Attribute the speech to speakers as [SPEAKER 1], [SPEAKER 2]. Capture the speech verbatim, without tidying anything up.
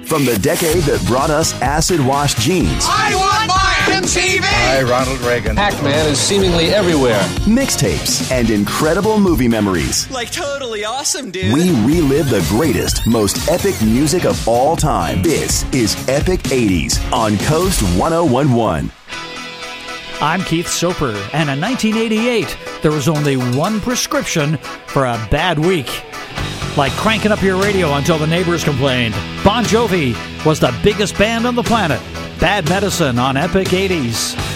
[SPEAKER 1] From the decade that brought us acid-wash jeans.
[SPEAKER 2] I want my M T V!
[SPEAKER 3] Hi, Ronald Reagan.
[SPEAKER 4] Pac-Man is seemingly everywhere.
[SPEAKER 1] Mixtapes and incredible movie memories.
[SPEAKER 5] Like totally awesome, dude.
[SPEAKER 1] We relive the greatest, most epic music of all time. This is Epic eighties on Coast one oh one one.
[SPEAKER 6] I'm Keith Soper, and in nineteen eighty-eight, there was only one prescription for a bad week. Like cranking up your radio until the neighbors complained. Bon Jovi was the biggest band on the planet. Bad Medicine on Epic eighties.